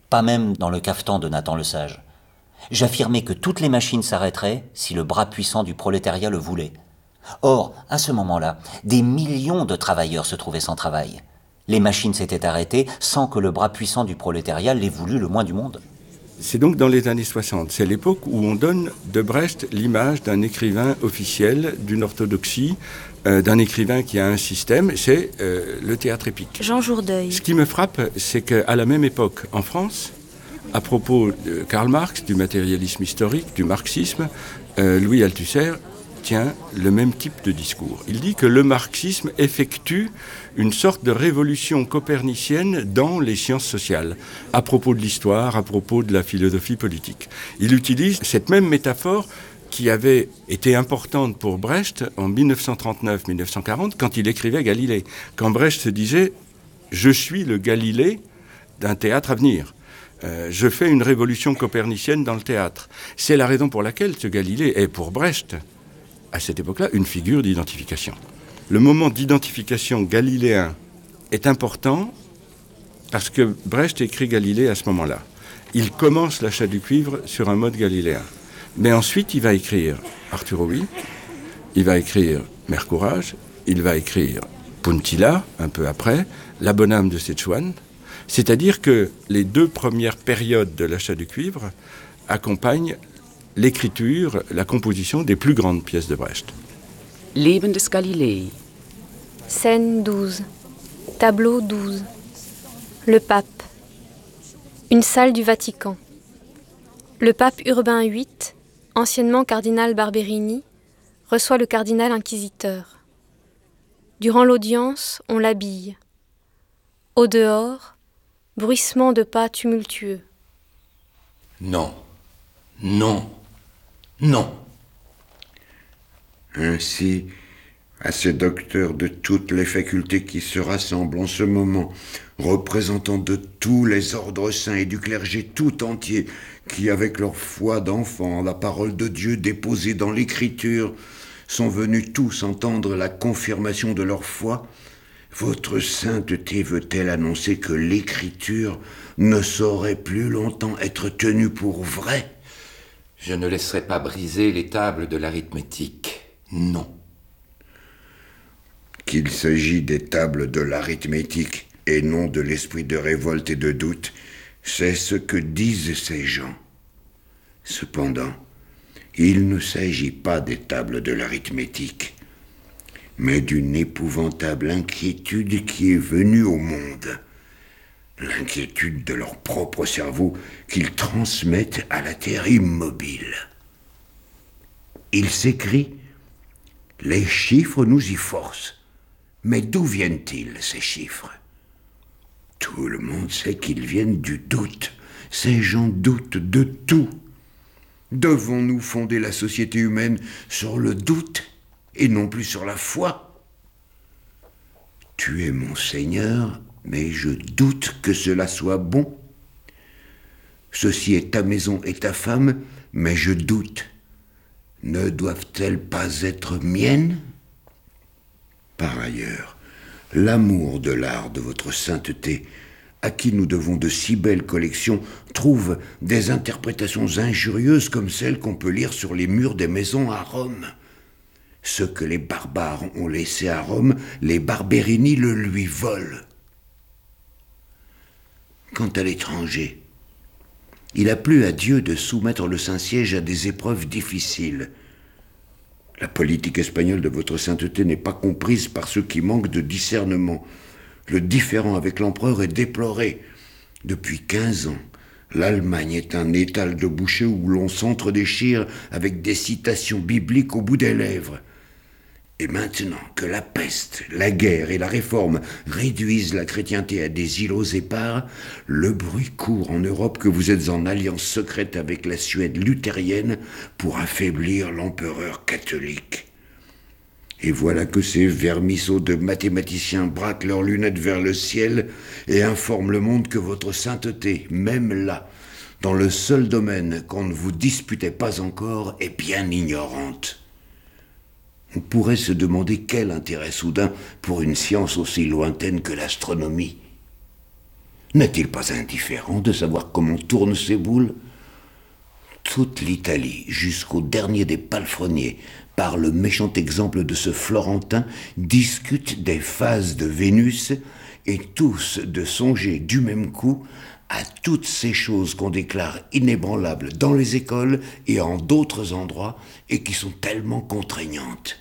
pas même dans le cafetan de Nathan le Sage. J'affirmais que toutes les machines s'arrêteraient si le bras puissant du prolétariat le voulait. Or, à ce moment-là, des millions de travailleurs se trouvaient sans travail. Les machines s'étaient arrêtées sans que le bras puissant du prolétariat l'ait voulu le moins du monde. C'est donc dans les années 60. C'est l'époque où on donne de Brecht l'image d'un écrivain officiel, d'une orthodoxie, d'un écrivain qui a un système. C'est le théâtre épique. Jean Jourdeuil. Ce qui me frappe, c'est qu'à la même époque, en France, à propos de Karl Marx, du matérialisme historique, du marxisme, Louis Althusser tient le même type de discours. Il dit que le marxisme effectue une sorte de révolution copernicienne dans les sciences sociales, à propos de l'histoire, à propos de la philosophie politique. Il utilise cette même métaphore qui avait été importante pour Brecht en 1939-1940, quand il écrivait Galilée. Quand Brecht se disait « Je suis le Galilée d'un théâtre à venir ». Je fais une révolution copernicienne dans le théâtre. C'est la raison pour laquelle ce Galilée est, pour Brecht, à cette époque-là, une figure d'identification. Le moment d'identification galiléen est important parce que Brecht écrit Galilée à ce moment-là. Il commence l'achat du cuivre sur un mode galiléen. Mais ensuite, il va écrire Arthur Rouy, il va écrire Mère Courage, il va écrire Puntilla, un peu après, La bonne âme de Sichuan. C'est-à-dire que les deux premières périodes de l'achat du cuivre accompagnent l'écriture, la composition des plus grandes pièces de Brecht. Leben des Galilei. Scène 12. Tableau 12. Le pape. Une salle du Vatican. Le pape Urbain VIII, anciennement cardinal Barberini, reçoit le cardinal inquisiteur. Durant l'audience, on l'habille. Au dehors, bruissement de pas tumultueux. Non, non, non. Ainsi, à ces docteurs de toutes les facultés qui se rassemblent en ce moment, représentants de tous les ordres saints et du clergé tout entier, qui, avec leur foi d'enfant, la parole de Dieu déposée dans l'Écriture, sont venus tous entendre la confirmation de leur foi, votre sainteté veut-elle annoncer que l'Écriture ne saurait plus longtemps être tenue pour vraie ? Je ne laisserai pas briser les tables de l'arithmétique. Non. Qu'il s'agit des tables de l'arithmétique et non de l'esprit de révolte et de doute, c'est ce que disent ces gens. Cependant, il ne s'agit pas des tables de l'arithmétique, mais d'une épouvantable inquiétude qui est venue au monde. L'inquiétude de leur propre cerveau qu'ils transmettent à la terre immobile. Il s'écrie « Les chiffres nous y forcent ». Mais d'où viennent-ils, ces chiffres ? Tout le monde sait qu'ils viennent du doute. Ces gens doutent de tout. Devons-nous fonder la société humaine sur le doute et non plus sur la foi ? Tu es mon Seigneur, mais je doute que cela soit bon. Ceci est ta maison et ta femme, mais je doute. Ne doivent-elles pas être miennes ? Par ailleurs, l'amour de l'art de votre sainteté, à qui nous devons de si belles collections, trouve des interprétations injurieuses comme celles qu'on peut lire sur les murs des maisons à Rome. Ce que les barbares ont laissé à Rome, les Barberini le lui volent. Quant à l'étranger, il a plu à Dieu de soumettre le Saint-Siège à des épreuves difficiles. La politique espagnole de votre sainteté n'est pas comprise par ceux qui manquent de discernement. Le différend avec l'empereur est déploré. Depuis 15 ans, l'Allemagne est un étal de boucher où l'on s'entre-déchire avec des citations bibliques au bout des lèvres. Et maintenant que la peste, la guerre et la réforme réduisent la chrétienté à des îlots épars, le bruit court en Europe que vous êtes en alliance secrète avec la Suède luthérienne pour affaiblir l'empereur catholique. Et voilà que ces vermisseaux de mathématiciens braquent leurs lunettes vers le ciel et informent le monde que votre sainteté, même là, dans le seul domaine qu'on ne vous disputait pas encore, est bien ignorante. On pourrait se demander quel intérêt soudain pour une science aussi lointaine que l'astronomie. N'est-il pas indifférent de savoir comment tournent ces boules? Toute l'Italie, jusqu'au dernier des palefreniers, par le méchant exemple de ce Florentin, discute des phases de Vénus, et tous de songer du même coup à toutes ces choses qu'on déclare inébranlables dans les écoles et en d'autres endroits, et qui sont tellement contraignantes.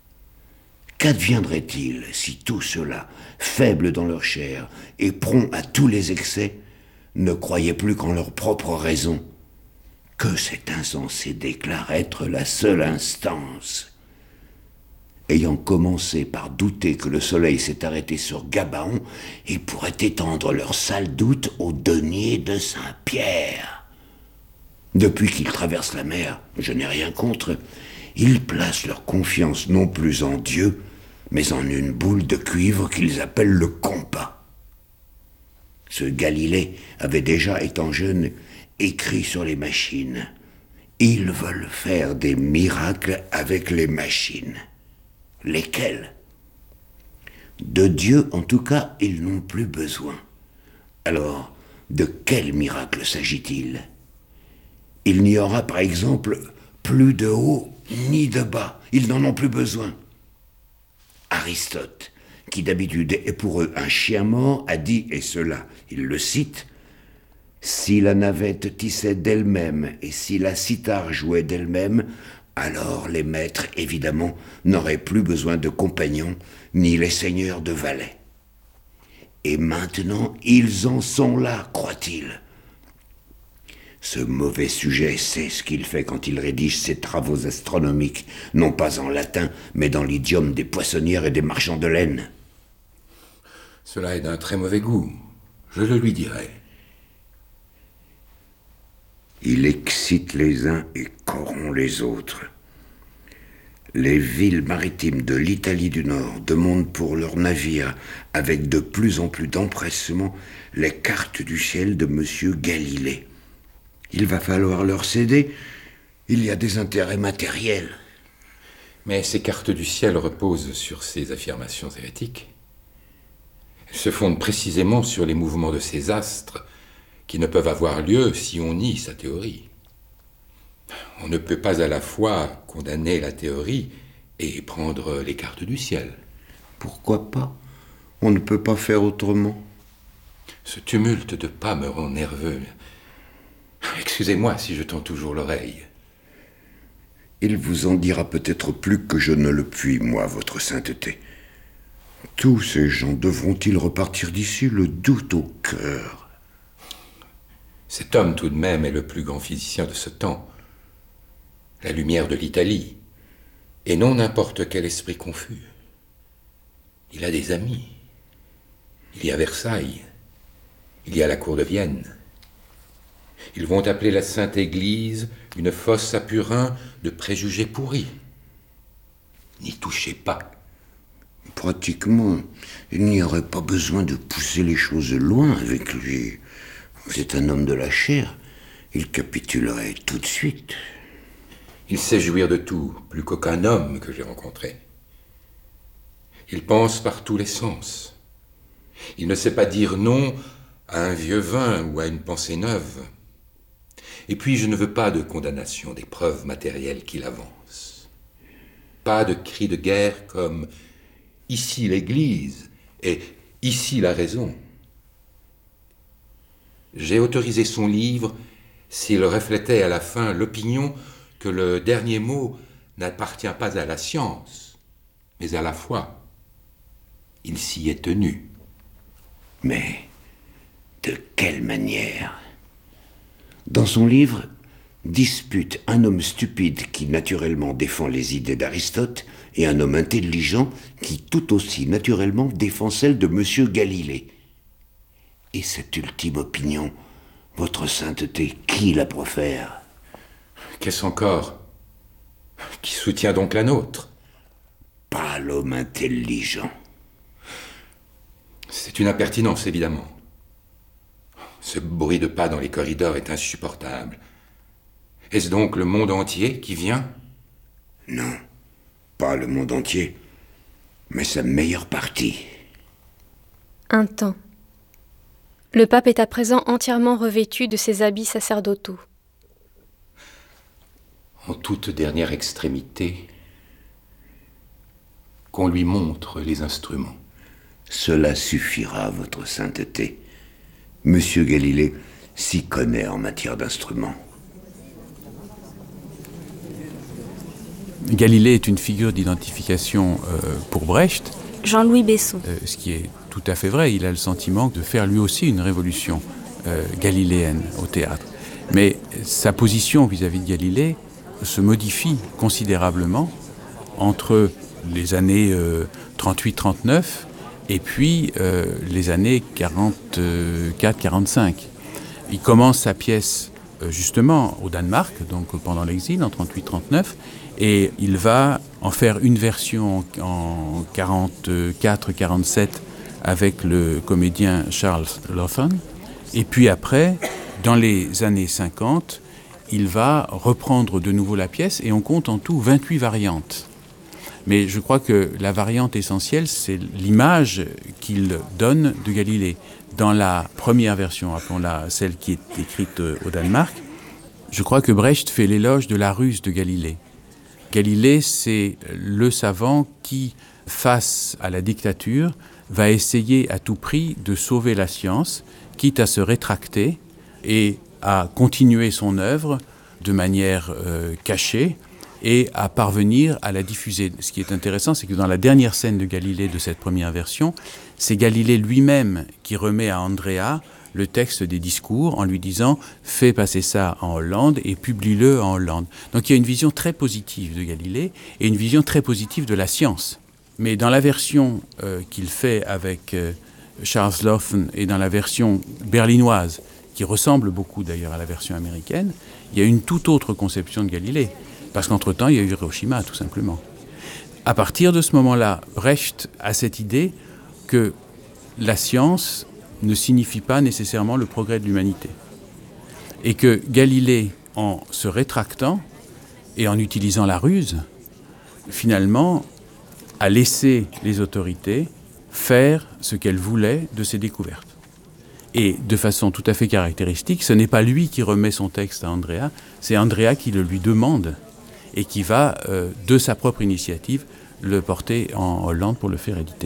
Qu'adviendrait-il si tous ceux-là, faibles dans leur chair et prompts à tous les excès, ne croyaient plus qu'en leur propre raison, que cet insensé déclare être la seule instance? Ayant commencé par douter que le soleil s'est arrêté sur Gabaon, ils pourraient étendre leur sale doute au denier de Saint-Pierre. Depuis qu'ils traversent la mer, je n'ai rien contre, ils placent leur confiance non plus en Dieu, mais en une boule de cuivre qu'ils appellent le compas. Ce Galilée avait déjà, étant jeune, écrit sur les machines. Ils veulent faire des miracles avec les machines. Lesquels? De Dieu, en tout cas, ils n'ont plus besoin. Alors, de quel miracle s'agit-il? Il n'y aura, par exemple, plus de haut ni de bas. Ils n'en ont plus besoin. Aristote, qui d'habitude est pour eux un chien mort, a dit, et cela, il le cite, « Si la navette tissait d'elle-même et si la cithare jouait d'elle-même, alors les maîtres, évidemment, n'auraient plus besoin de compagnons, ni les seigneurs de valets. Et maintenant, ils en sont là, croit-il. Ce mauvais sujet sait ce qu'il fait quand il rédige ses travaux astronomiques, non pas en latin, mais dans l'idiome des poissonnières et des marchands de laine. Cela est d'un très mauvais goût, je le lui dirai. Il excite les uns et corrompt les autres. Les villes maritimes de l'Italie du Nord demandent pour leurs navires, avec de plus en plus d'empressement, les cartes du ciel de M. Galilée. Il va falloir leur céder. Il y a des intérêts matériels. Mais ces cartes du ciel reposent sur ces affirmations hérétiques. Elles se fondent précisément sur les mouvements de ces astres qui ne peuvent avoir lieu si on nie sa théorie. On ne peut pas à la fois condamner la théorie et prendre les cartes du ciel. Pourquoi pas? On ne peut pas faire autrement. Ce tumulte de pas me rend nerveux. Excusez-moi si je tends toujours l'oreille. Il vous en dira peut-être plus que je ne le puis, moi, votre sainteté. Tous ces gens devront-ils repartir d'ici le doute au cœur? Cet homme, tout de même, est le plus grand physicien de ce temps. La lumière de l'Italie, et non n'importe quel esprit confus. Il a des amis. Il y a Versailles. Il y a la cour de Vienne. Ils vont appeler la Sainte Église une fosse à purin de préjugés pourris. N'y touchez pas. Pratiquement, il n'y aurait pas besoin de pousser les choses loin avec lui. C'est un homme de la chair. Il capitulerait tout de suite. Il sait jouir de tout, plus qu'aucun homme que j'ai rencontré. Il pense par tous les sens. Il ne sait pas dire non à un vieux vin ou à une pensée neuve. Et puis je ne veux pas de condamnation des preuves matérielles qu'il avance. Pas de cris de guerre comme « ici l'Église » et « ici la raison ». J'ai autorisé son livre s'il reflétait à la fin l'opinion que le dernier mot n'appartient pas à la science, mais à la foi. Il s'y est tenu. Mais de quelle manière? Dans son livre, dispute un homme stupide qui naturellement défend les idées d'Aristote et un homme intelligent qui tout aussi naturellement défend celles de M. Galilée. Et cette ultime opinion, votre sainteté, qui la profère? Qu'est-ce encore? Qui soutient donc la nôtre? Pas l'homme intelligent. C'est une impertinence, évidemment. Ce bruit de pas dans les corridors est insupportable. Est-ce donc le monde entier qui vient? Non, pas le monde entier, mais sa meilleure partie. Un temps. Le pape est à présent entièrement revêtu de ses habits sacerdotaux. En toute dernière extrémité, qu'on lui montre les instruments. Cela suffira, votre sainteté. Monsieur Galilée s'y connaît en matière d'instruments. Galilée est une figure d'identification pour Brecht. Jean-Louis Besson. Ce qui est tout à fait vrai. Il a le sentiment de faire lui aussi une révolution galiléenne au théâtre. Mais sa position vis-à-vis de Galilée se modifie considérablement entre les années 38-39 et puis les années 44-45. Il commence sa pièce justement au Danemark, donc pendant l'exil en 38-39, et il va en faire une version en 44-47 avec le comédien Charles Laughton. Et puis après, dans les années 50, il va reprendre de nouveau la pièce et on compte en tout 28 variantes. Mais je crois que la variante essentielle, c'est l'image qu'il donne de Galilée. Dans la première version, appelons-la celle qui est écrite au Danemark, je crois que Brecht fait l'éloge de la ruse de Galilée. Galilée, c'est le savant qui, face à la dictature, va essayer à tout prix de sauver la science, quitte à se rétracter et à continuer son œuvre de manière cachée, et à parvenir à la diffuser. Ce qui est intéressant, c'est que dans la dernière scène de Galilée de cette première version, c'est Galilée lui-même qui remet à Andrea le texte des discours en lui disant « fais passer ça en Hollande et publie-le en Hollande ». Donc il y a une vision très positive de Galilée et une vision très positive de la science. Mais dans la version qu'il fait avec Charles Laughton et dans la version berlinoise, qui ressemble beaucoup d'ailleurs à la version américaine, il y a une toute autre conception de Galilée. Parce qu'entre-temps, il y a eu Hiroshima, tout simplement. À partir de ce moment-là, Brecht a cette idée que la science ne signifie pas nécessairement le progrès de l'humanité. Et que Galilée, en se rétractant et en utilisant la ruse, finalement, a laissé les autorités faire ce qu'elles voulaient de ses découvertes. Et de façon tout à fait caractéristique, ce n'est pas lui qui remet son texte à Andrea, c'est Andrea qui le lui demande et qui va, de sa propre initiative, le porter en Hollande pour le faire éditer.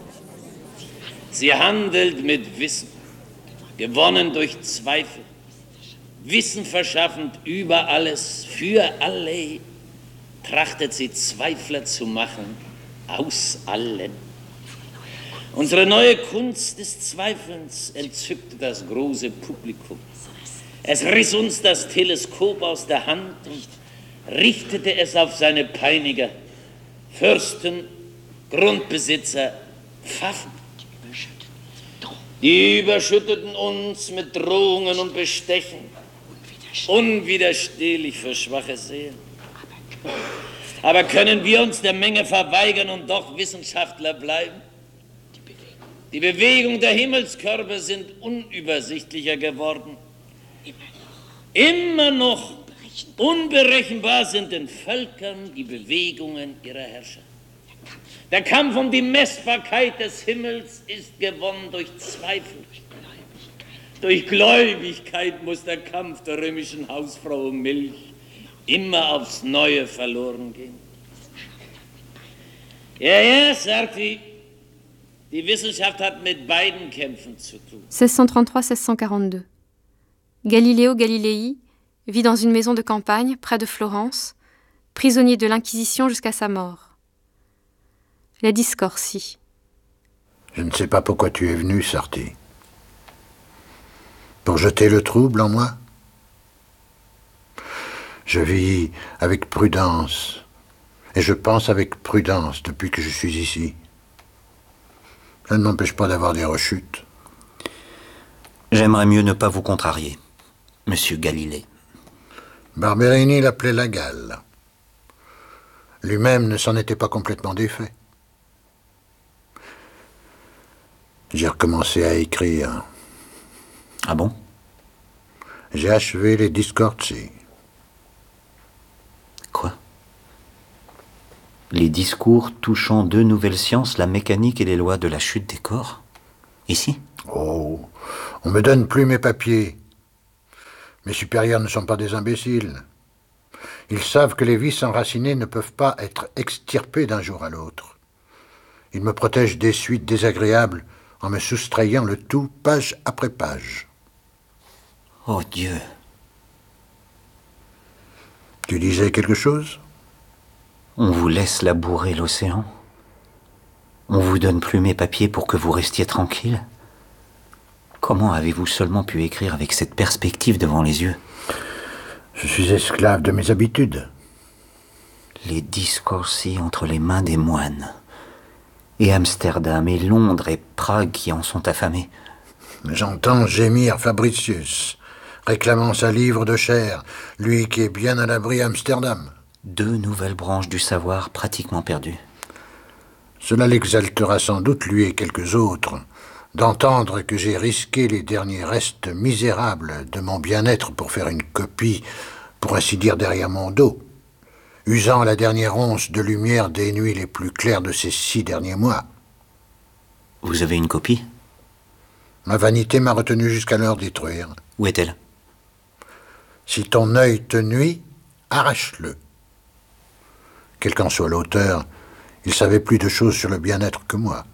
Sie handelt mit Wissen, gewonnen durch Zweifel, Wissen verschaffend über alles, für alle, trachtet sie Zweifler zu machen, aus allen. Unsere neue Kunst des Zweifelns entzückte das große Publikum. Es riss uns das Teleskop aus der Hand und richtete es auf seine Peiniger, Fürsten, Grundbesitzer, Pfaffen. Die überschütteten uns mit Drohungen und Bestechen, unwiderstehlich für schwache Seelen. Aber können wir uns der Menge verweigern und doch Wissenschaftler bleiben? Die Bewegung der Himmelskörper sind unübersichtlicher geworden. Immer noch unberechenbar sind den Völkern die Bewegungen ihrer Herrscher. Der Kampf um die Messbarkeit des Himmels ist gewonnen durch Zweifel. Durch Gläubigkeit muss der Kampf der römischen Hausfrau um Milch immer aufs Neue verloren gehen. Ja, sagt die Wissenschaft hat mit beiden Kämpfen zu tun. 1633-1642. Galileo Galilei vit dans une maison de campagne près de Florence, prisonnier de l'Inquisition jusqu'à sa mort. La Discorsie. Je ne sais pas pourquoi tu es venu, Sarti. Pour jeter le trouble en moi? Je vis avec prudence, et je pense avec prudence depuis que je suis ici. Ça ne m'empêche pas d'avoir des rechutes. J'aimerais mieux ne pas vous contrarier, monsieur Galilée. Barberini l'appelait la gale. Lui-même ne s'en était pas complètement défait. J'ai recommencé à écrire. Ah bon? J'ai achevé les Discorsi. Quoi? Les discours touchant deux nouvelles sciences, la mécanique et les lois de la chute des corps? Ici? Oh, On me donne plus mes papiers. Mes supérieurs ne sont pas des imbéciles. Ils savent que les vices enracinés ne peuvent pas être extirpés d'un jour à l'autre. Ils me protègent des suites désagréables en me soustrayant le tout page après page. Oh Dieu! Tu disais quelque chose? On vous laisse labourer l'océan? On vous donne plus mes papiers pour que vous restiez tranquille? Comment avez-vous seulement pu écrire avec cette perspective devant les yeux? Je suis esclave de mes habitudes. Les discorsi entre les mains des moines. Et Amsterdam, et Londres, et Prague qui en sont affamés. J'entends gémir Fabricius, réclamant sa livre de chair, lui qui est bien à l'abri à Amsterdam. 2 nouvelles branches du savoir pratiquement perdues. Cela l'exaltera sans doute, lui et quelques autres, d'entendre que j'ai risqué les derniers restes misérables de mon bien-être pour faire une copie, pour ainsi dire derrière mon dos, usant la dernière once de lumière des nuits les plus claires de ces 6 derniers mois. Vous avez une copie? Ma vanité m'a retenu jusqu'à l'heure détruire. Où est-elle? Si ton œil te nuit, arrache-le. Quel qu'en soit l'auteur, il savait plus de choses sur le bien-être que moi.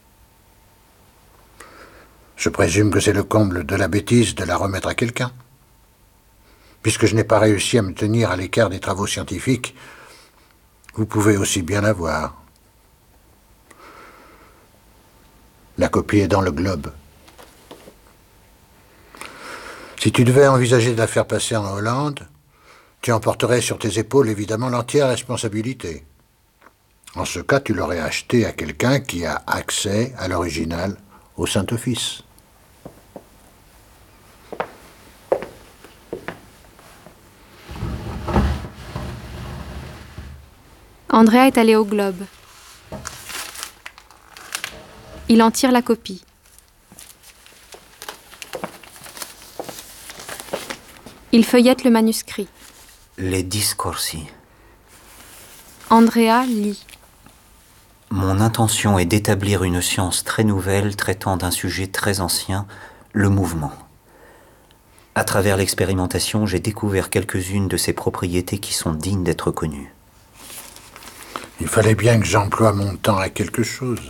Je présume que c'est le comble de la bêtise de la remettre à quelqu'un. Puisque je n'ai pas réussi à me tenir à l'écart des travaux scientifiques, vous pouvez aussi bien la voir. La copie est dans le globe. Si tu devais envisager de la faire passer en Hollande, tu emporterais sur tes épaules évidemment l'entière responsabilité. En ce cas, tu l'aurais acheté à quelqu'un qui a accès à l'original au Saint-Office. Andrea est allé au Globe. Il en tire la copie. Il feuillette le manuscrit. Les discorsi. Andrea lit. Mon intention est d'établir une science très nouvelle traitant d'un sujet très ancien, le mouvement. À travers l'expérimentation, j'ai découvert quelques-unes de ses propriétés qui sont dignes d'être connues. Il fallait bien que j'emploie mon temps à quelque chose.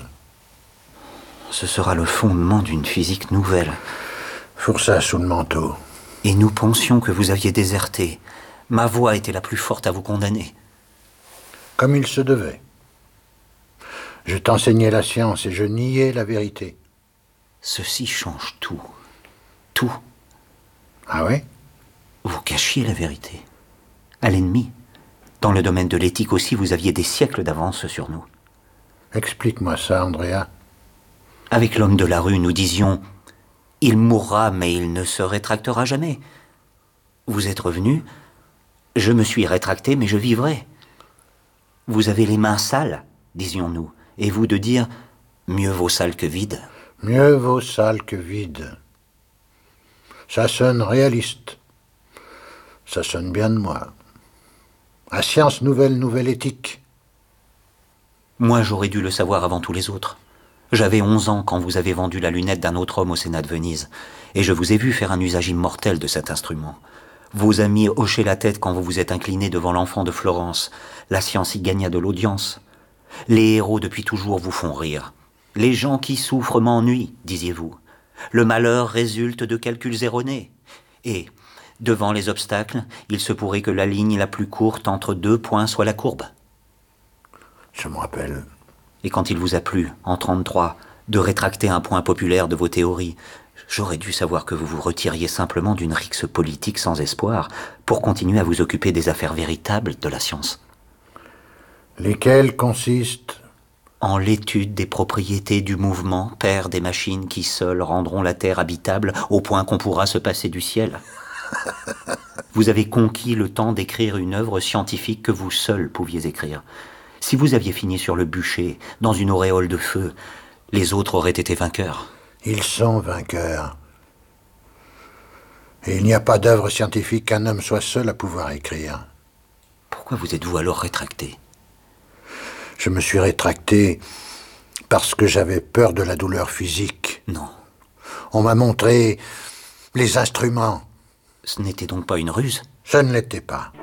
Ce sera le fondement d'une physique nouvelle. Fourça sous le manteau. Et nous pensions que vous aviez déserté. Ma voix était la plus forte à vous condamner. Comme il se devait. Je t'enseignais la science et je niais la vérité. Ceci change tout. Tout. Ah oui? Vous cachiez la vérité. À l'ennemi. Dans le domaine de l'éthique aussi, vous aviez des siècles d'avance sur nous. Explique-moi ça, Andrea. Avec l'homme de la rue, nous disions « Il mourra, mais il ne se rétractera jamais. » Vous êtes revenu, je me suis rétracté, mais je vivrai. Vous avez les mains sales, disions-nous, et vous de dire « Mieux vaut sale que vide. » Mieux vaut sale que vide. Ça sonne réaliste. Ça sonne bien de moi. À science nouvelle, nouvelle éthique. Moi, j'aurais dû le savoir avant tous les autres. J'avais 11 ans quand vous avez vendu la lunette d'un autre homme au Sénat de Venise, et je vous ai vu faire un usage immortel de cet instrument. Vos amis hochaient la tête quand vous vous êtes incliné devant l'enfant de Florence. La science y gagna de l'audience. Les héros depuis toujours vous font rire. Les gens qui souffrent m'ennuient, disiez-vous. Le malheur résulte de calculs erronés. Et, devant les obstacles, il se pourrait que la ligne la plus courte entre 2 points soit la courbe. Je me rappelle. Et quand il vous a plu, en 1933, de rétracter un point populaire de vos théories, j'aurais dû savoir que vous vous retiriez simplement d'une rixe politique sans espoir pour continuer à vous occuper des affaires véritables de la science. Lesquelles consistent en l'étude des propriétés du mouvement, père des machines qui seules rendront la terre habitable au point qu'on pourra se passer du ciel. Vous avez conquis le temps d'écrire une œuvre scientifique que vous seul pouviez écrire. Si vous aviez fini sur le bûcher, dans une auréole de feu, les autres auraient été vainqueurs. Ils sont vainqueurs. Et il n'y a pas d'œuvre scientifique qu'un homme soit seul à pouvoir écrire. Pourquoi vous êtes-vous alors rétracté? Je me suis rétracté parce que j'avais peur de la douleur physique. Non. On m'a montré les instruments. Ce n'était donc pas une ruse? Ce ne l'était pas.